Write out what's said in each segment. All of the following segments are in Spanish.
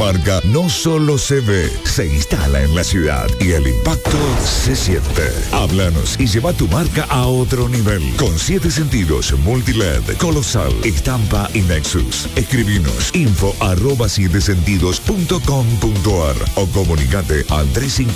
marca no solo se ve, se instala en la ciudad y el impacto se siente. Háblanos y lleva tu marca a otro nivel. Con 7 sentidos, Multiled, Colosal, Estampa y Nexus. Escribinos info@sietesentidos.com.ar o comunicate al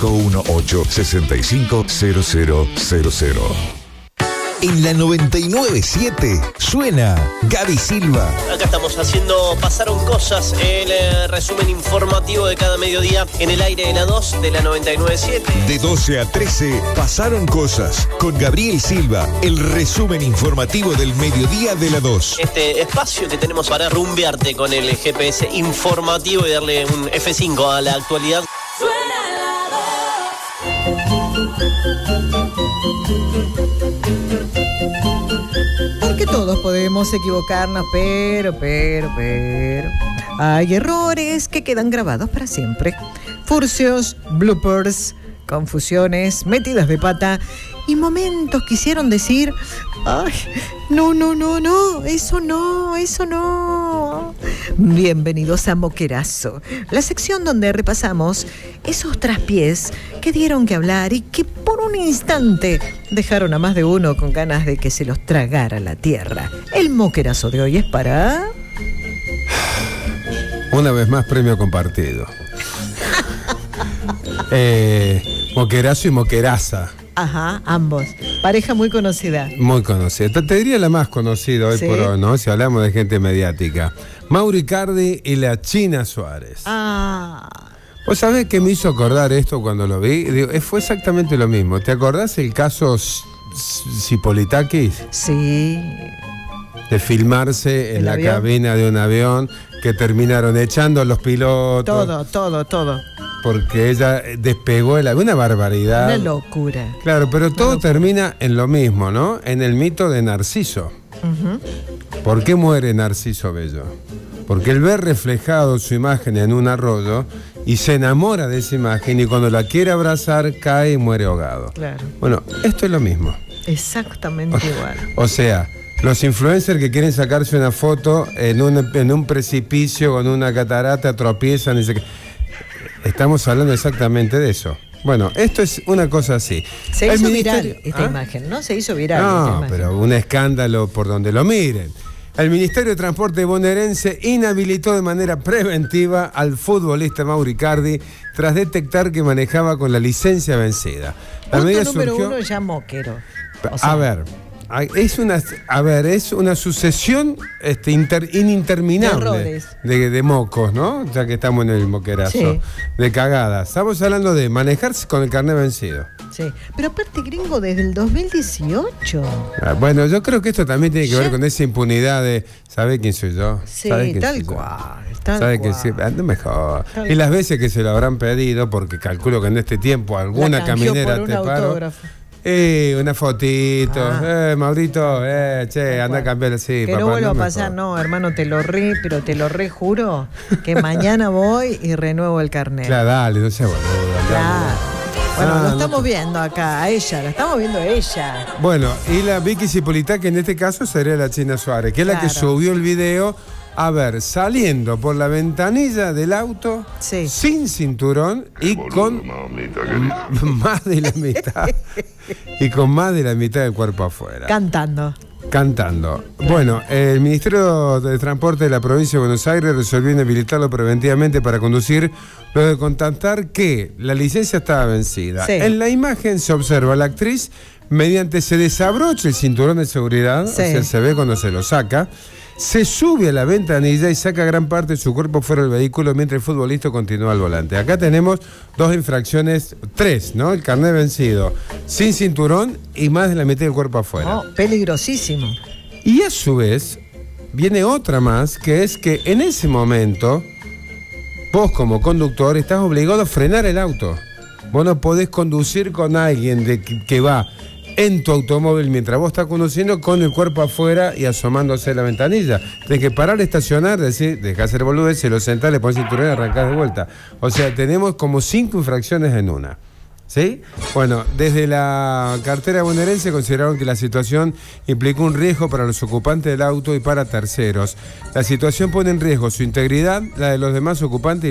3518-650000. En la 99.7 suena Gaby Silva. Acá estamos haciendo Pasaron Cosas, el resumen informativo de cada mediodía en el aire de la 2 de la 99.7. De 12 a 13 Pasaron Cosas con Gabriel Silva, el resumen informativo del mediodía de la 2. Este espacio que tenemos para rumbearte con el GPS informativo y darle un F5 a la actualidad. Suena la 2. Porque todos podemos equivocarnos, pero hay errores que quedan grabados para siempre. Furcios, bloopers, confusiones, metidas de pata y momentos que hicieron decir: ay, no, eso no. Bienvenidos a Moquerazo, la sección donde repasamos esos traspiés que dieron que hablar y que por un instante dejaron a más de uno con ganas de que se los tragara la tierra. El Moquerazo de hoy es para... Una vez más, premio compartido. Moquerazo y Moqueraza. Ajá, ambos. Pareja muy conocida. Muy conocida. Te diría la más conocida hoy por hoy, ¿no? Si hablamos de gente mediática. Mauro Icardi y la China Suárez. ¿Vos sabés qué me hizo acordar esto cuando lo vi? Digo, fue exactamente lo mismo. ¿Te acordás el caso Zipolitakis? Sí. De filmarse en la cabina de un avión, que terminaron echando a los pilotos. Todo. Porque ella despegó el avión, una barbaridad. Una locura. Claro, pero todo termina en lo mismo, ¿no? En el mito de Narciso. ¿Por qué muere Narciso Bello? Porque él ve reflejado su imagen en un arroyo y se enamora de esa imagen, y cuando la quiere abrazar cae y muere ahogado. Claro. Bueno, esto es lo mismo. Exactamente igual. O sea, los influencers que quieren sacarse una foto en un precipicio con una catarata tropiezan y estamos hablando exactamente de eso. Bueno, esto es una cosa así. Se hizo viral esta imagen, ¿no? Se hizo viral esta imagen. Pero un escándalo por donde lo miren. El Ministerio de Transporte bonaerense inhabilitó de manera preventiva al futbolista Mauro Icardi tras detectar que manejaba con la licencia vencida. La Punto número 1 ya moquero. A ver, es una sucesión ininterminable de mocos, ¿no? Ya que estamos en el moquerazo, de cagadas. Estamos hablando de manejarse con el carnet vencido. Sí, pero aparte, gringo, desde el 2018. Bueno, yo creo que esto también tiene que ver con esa impunidad de ¿sabe quién soy yo? Sí, tal cual. No me jodas. Y las veces que se lo habrán pedido, porque calculo que en este tiempo alguna caminera te paró. Una fotito, Maurito, anda a cambiar así. Que papá, no vuelva a pasar, no, hermano, te lo juro, que mañana voy y renuevo el carnet. Claro, dale, no seas boludo. Claro. Bueno, lo estamos viendo acá, a ella, la estamos viendo a ella. Bueno, y la Vicky Zipolitakis, que en este caso sería la China Suárez, que es la que subió el video, saliendo por la ventanilla del auto, sin cinturón y con más de la mitad del cuerpo afuera. Cantando. Bueno, el Ministerio de Transporte de la provincia de Buenos Aires resolvió inhabilitarlo preventivamente para conducir, luego de constatar que la licencia estaba vencida. En la imagen se observa a la actriz mediante se desabrocha el cinturón de seguridad, o sea, se ve cuando se lo saca, se sube a la ventanilla y saca gran parte de su cuerpo fuera del vehículo mientras el futbolista continúa al volante. Acá tenemos 2 infracciones, 3, ¿no? El carnet vencido, sin cinturón y más de la mitad del cuerpo afuera. Peligrosísimo. Y a su vez, viene otra más, que es que en ese momento, vos como conductor estás obligado a frenar el auto. Vos no podés conducir con alguien que va en tu automóvil mientras vos estás conduciendo con el cuerpo afuera y asomándose a la ventanilla. Tenés que parar, estacionar, decir, dejá hacer boludez, se lo sentás, le pones cinturón y arrancás de vuelta. O sea, tenemos como 5 infracciones en una. ¿Sí? Bueno, desde la cartera bonaerense consideraron que la situación implicó un riesgo para los ocupantes del auto y para terceros. La situación pone en riesgo su integridad, la de los demás ocupantes